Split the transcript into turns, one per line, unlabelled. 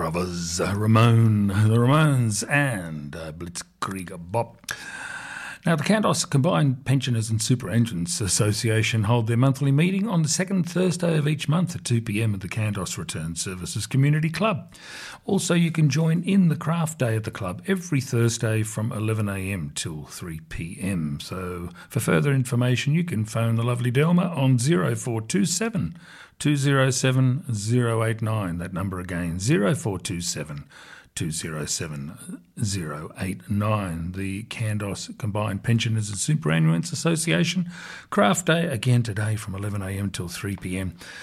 brothers, the Ramones, and Blitzkrieg Bop. Now, the Kandos Combined Pensioners and Superannuants Association hold their monthly meeting on the second Thursday of each month at 2 p.m. at the Kandos Return Services Community Club. Also, you can join in the craft day at the club every Thursday from 11 a.m. till 3 p.m. So, for further information, you can phone the lovely Delma on 0427 207 089. That number again, 0427 207 089. The Kandos Combined Pensioners and Superannuants Association Craft Day again today from 11 a.m. till 3 p.m.